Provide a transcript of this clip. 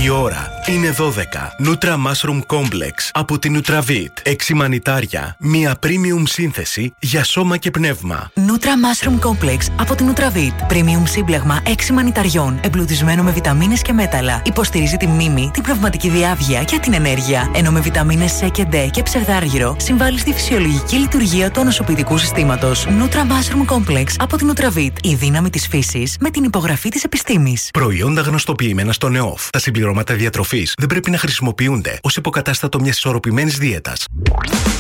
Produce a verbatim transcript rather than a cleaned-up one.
Η ώρα είναι δώδεκα. Nutra Mushroom Complex από την Nutravit. έξι μανιτάρια. Μία premium σύνθεση για σώμα και πνεύμα. Nutra Mushroom Complex από την Nutravit. Premium σύμπλεγμα έξι μανιταριών. Εμπλουτισμένο με βιταμίνες και μέταλλα. Υποστηρίζει τη μνήμη, την πνευματική διάβγεια και την ενέργεια. Ενώ με βιταμίνες C και D και ψευδάργυρο συμβάλλει στη φυσιολογική λειτουργία του νοσοποιητικού συστήματος. Nutra Mushroom Complex από την Nutravit. Η δύναμη της φύσης με την υπογραφή της επιστήμης. Προϊόντα γνωστοποιημένα στον ΕΟΦ. Τα συμπληρώματα διατροφής δεν πρέπει να χρησιμοποιούνται ως υποκατάστατο μιας ισορροπημένης δίαιτας.